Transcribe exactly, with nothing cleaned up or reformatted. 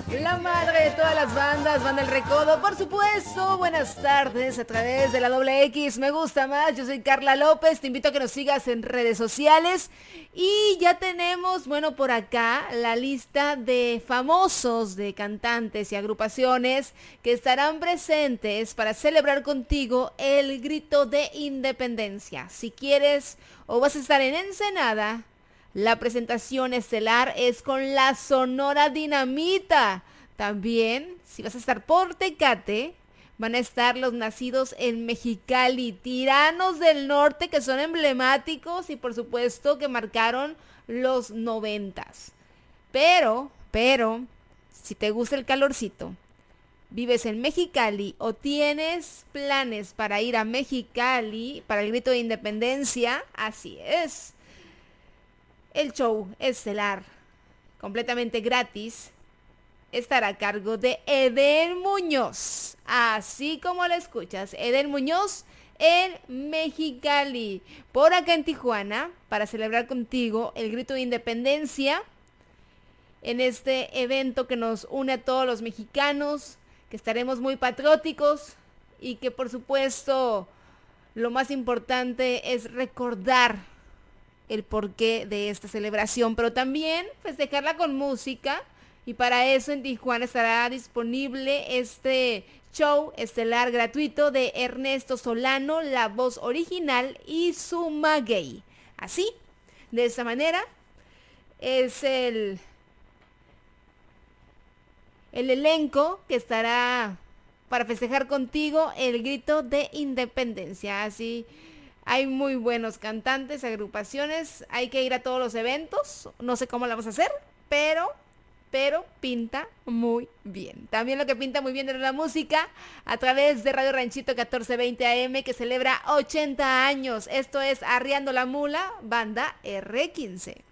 La madre de todas las bandas, Banda El Recodo, por supuesto. Buenas tardes a través de la doble X, me gusta más. Yo soy Carla López, te invito a que nos sigas en redes sociales. Y ya tenemos, bueno, por acá la lista de famosos, de cantantes y agrupaciones que estarán presentes para celebrar contigo el grito de independencia. Si quieres o vas a estar en Ensenada, la presentación estelar es con la Sonora Dinamita. También, si vas a estar por Tecate, van a estar los nacidos en Mexicali, Tiranos del Norte, que son emblemáticos y por supuesto que marcaron los noventas. Pero, pero, si te gusta el calorcito, vives en Mexicali o tienes planes para ir a Mexicali para el grito de independencia, así es. El show estelar, completamente gratis, estará a cargo de Eden Muñoz. Así como lo escuchas, Eden Muñoz en Mexicali. Por acá en Tijuana, para celebrar contigo el grito de independencia, en este evento que nos une a todos los mexicanos, que estaremos muy patrióticos y que por supuesto lo más importante es recordar el porqué de esta celebración, pero también festejarla con música, y para eso en Tijuana estará disponible este show estelar gratuito de Ernesto Solano, la voz original, y su maguey. Así, de esta manera, es el, el elenco que estará para festejar contigo el grito de independencia. Así, hay muy buenos cantantes, agrupaciones, hay que ir a todos los eventos, no sé cómo la vamos a hacer, pero, pero pinta muy bien. También lo que pinta muy bien es la música a través de Radio Ranchito catorce veinte A M, que celebra ochenta años. Esto es Arriando la Mula, banda R quince.